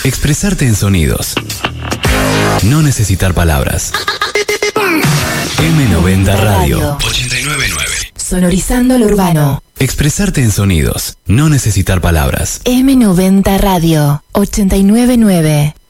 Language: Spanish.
Expresarte en sonidos. No necesitar palabras. M90 Radio 899. Sonorizando lo urbano. Expresarte en sonidos. No necesitar palabras. M90 Radio 899.